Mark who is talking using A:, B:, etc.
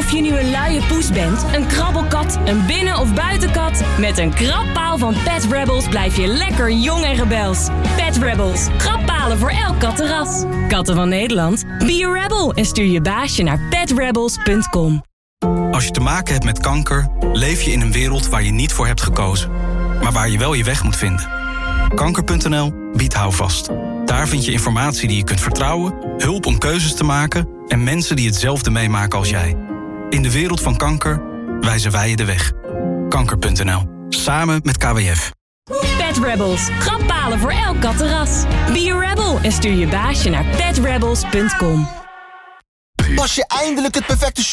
A: Of je nu een luie poes bent, een krabbelkat, een binnen- of buitenkat... met een krabpaal van Pet Rebels blijf je lekker jong en rebels. Pet Rebels, krabbpalen voor elk kattenras. Katten van Nederland, be a rebel en stuur je baasje naar petrebels.com.
B: Als je te maken hebt met kanker, leef je in een wereld waar je niet voor hebt gekozen. Maar waar je wel je weg moet vinden. Kanker.nl biedt houvast. Daar vind je informatie die je kunt vertrouwen, hulp om keuzes te maken en mensen die hetzelfde meemaken als jij. In de wereld van kanker wijzen wij je de weg. Kanker.nl. Samen met KWF.
A: Pet Rebels, krabbpalen voor elk kattenras. Be a rebel en stuur je baasje naar petrebels.com.
C: Pas je eindelijk het perfecte